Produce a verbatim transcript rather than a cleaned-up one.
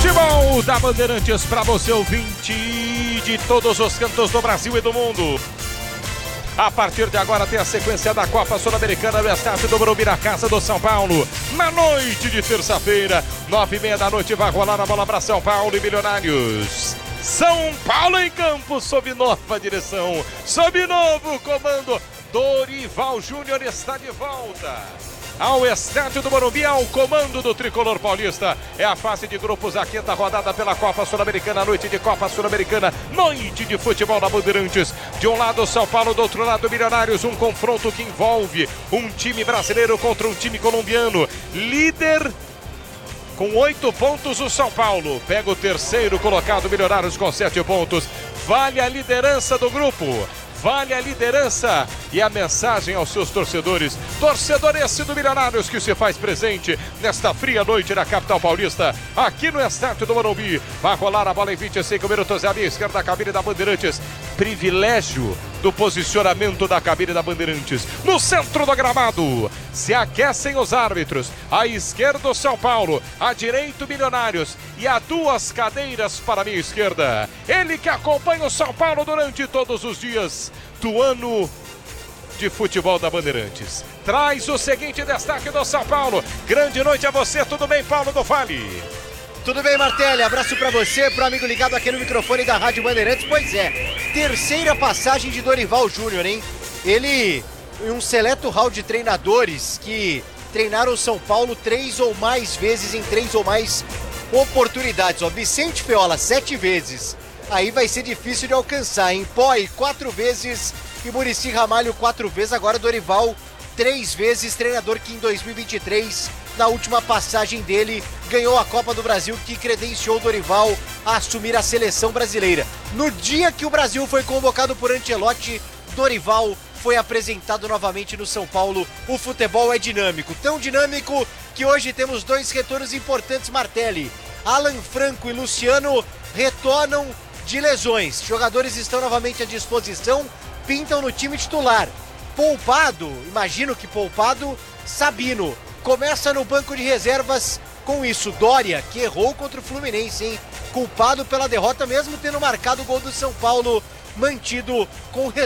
Futebol da Bandeirantes para você, ouvinte de todos os cantos do Brasil e do mundo. A partir de agora tem a sequência da Copa Sul-Americana no estádio do Morumbi, na casa do São Paulo. Na noite de terça-feira, nove e meia da noite, vai rolar a bola para São Paulo e Milionários. São Paulo em campo, sob nova direção, sob novo comando. Dorival Júnior está de volta ao estádio do Morumbi, ao comando do tricolor paulista. É a fase de grupos, a quinta rodada pela Copa Sul-Americana, noite de Copa Sul-Americana, noite de futebol da Bandeirantes. De um lado São Paulo, do outro lado Milionários, um confronto que envolve um time brasileiro contra um time colombiano. Líder com oito pontos o São Paulo, pega o terceiro colocado Milionários com sete pontos. Vale a liderança do grupo. Vale a liderança e a mensagem aos seus torcedores. Torcedor esse do Milionários que se faz presente nesta fria noite na capital paulista, aqui no estádio do Morumbi. Vai rolar a bola em vinte e cinco minutos, é a minha esquerda da cabine da Bandeirantes. Privilégio do posicionamento da cabine da Bandeirantes. No centro do gramado, se aquecem os árbitros. À esquerda o São Paulo, à direita o Milionários e há duas cadeiras para a minha esquerda. Ele que acompanha o São Paulo durante todos os dias do ano de futebol da Bandeirantes. Traz o seguinte destaque do São Paulo. Grande noite a você, tudo bem, Paulo do Vale? Tudo bem, Martelli? Abraço pra você, pro amigo ligado aqui no microfone da Rádio Bandeirantes. Pois é, terceira passagem de Dorival Júnior, hein? Ele, um seleto hall de treinadores que treinaram o São Paulo três ou mais vezes em três ou mais oportunidades. Ó, Vicente Feola, sete vezes. Aí vai ser difícil de alcançar, hein? Poi, quatro vezes e Muricy Ramalho, quatro vezes. Agora Dorival, três vezes. Treinador que em dois mil e vinte e três, na última passagem dele, ganhou a Copa do Brasil, que credenciou Dorival a assumir a seleção brasileira. No dia que o Brasil foi convocado por Ancelotti, Dorival foi apresentado novamente no São Paulo. O futebol é dinâmico, tão dinâmico que hoje temos dois retornos importantes, Martelli. Alan Franco e Luciano retornam de lesões. Jogadores estão novamente à disposição, pintam no time titular. Poupado, imagino que poupado, Sabino. Começa no banco de reservas com isso. Dória, que errou contra o Fluminense, hein? Culpado pela derrota, mesmo tendo marcado o gol do São Paulo, mantido com